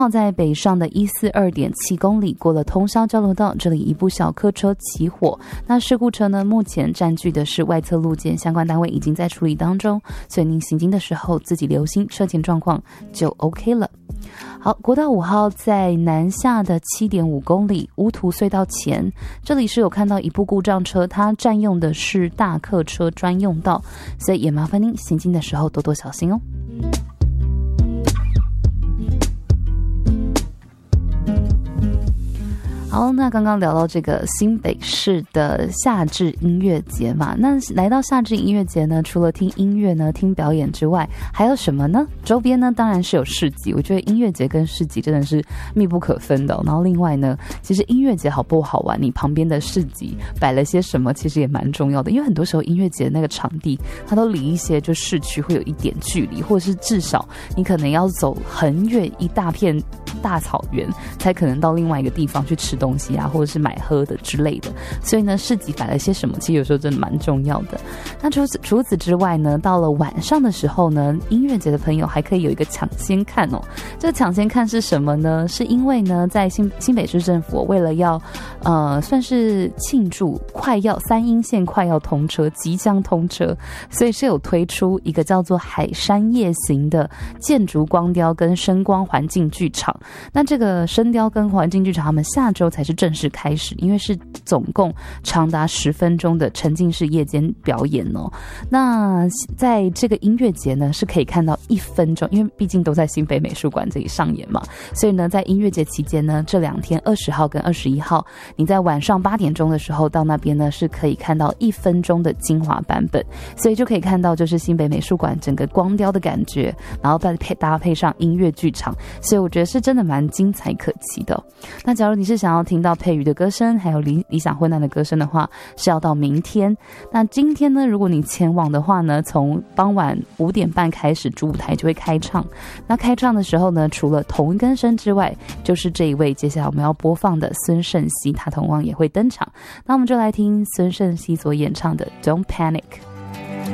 在北上的142.7公里，过了通宵交流道，这里一部小客车起火。那事故车呢，目前占据的是外侧路肩，相关单位已经在处理当中，所以您行经的时候自己留心车前状况就 OK 了。好，国道5号在南下的7.5公里，乌涂隧道前，这里是有看到一部故障车，它占用的是大客车专用道，所以也麻烦您行经的时候多多小心哦。好，那刚刚聊到这个新北市的夏至音乐节嘛，那来到夏至音乐节呢，除了听音乐呢、听表演之外，还有什么呢？周边呢，当然是有市集。我觉得音乐节跟市集真的是密不可分的然后另外呢，其实音乐节好不好玩，你旁边的市集摆了些什么，其实也蛮重要的。因为很多时候音乐节的那个场地，它都离一些就市区会有一点距离，或者是至少你可能要走很远一大片大草原，才可能到另外一个地方去吃东西啊，或者是买喝的之类的。所以呢，市集摆了些什么，其实有时候真的蛮重要的。那除此之外呢，到了晚上的时候呢，音乐节的朋友还可以有一个抢先看哦。这个抢先看是什么呢？是因为呢，在新北市政府为了要算是庆祝3鶯线快要通车，即将通车，所以是有推出一个叫做海山夜行的建筑光雕跟声光环境剧场。那这个声雕跟环境剧场他们下周才是正式开始，因为是总共长达10分钟的沉浸式夜间表演哦。那在这个音乐节呢，是可以看到1分钟，因为毕竟都在新北美术馆这里上演嘛，所以呢，在音乐节期间呢，这2天20号跟21号，你在晚上8点钟的时候到那边呢，是可以看到1分钟的精华版本，所以就可以看到就是新北美术馆整个光雕的感觉，然后再搭配上音乐剧场，所以我觉得是真的蛮精彩可期的那假如你是想要听到佩瑜的歌声，还有理想混蛋的歌声的话，是要到明天。那今天呢，如果你前往的话呢，从傍晚5点半开始，主舞台就会开唱。那开唱的时候呢，除了同根生之外，就是这一位接下来我们要播放的孙盛希，他同样也会登场。那我们就来听孙盛希所演唱的 Don't Panic。